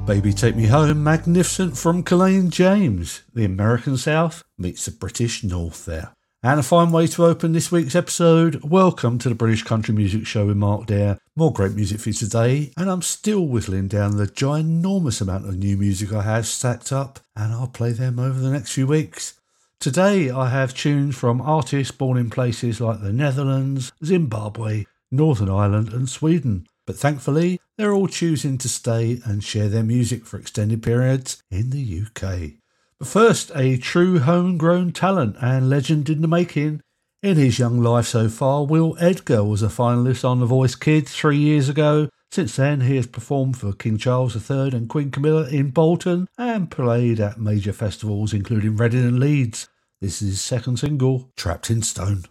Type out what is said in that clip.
Baby Take Me Home, magnificent from Killane James. The American South meets the British North there. And a fine way to open this week's episode. Welcome to the British Country Music Show with Mark Dare. More great music for you today, and I'm still whittling down the ginormous amount of new music I have stacked up, and I'll play them over the next few weeks. Today I have tunes from artists born in places like the Netherlands, Zimbabwe, Northern Ireland and Sweden. But thankfully, they're all choosing to stay and share their music for extended periods in the UK. But first, a true homegrown talent and legend in the making. In his young life so far, Will Edgar was a finalist on The Voice Kids 3 years ago. Since then, he has performed for King Charles III and Queen Camilla in Bolton and played at major festivals including Reading and Leeds. This is his second single, Trapped in Stone.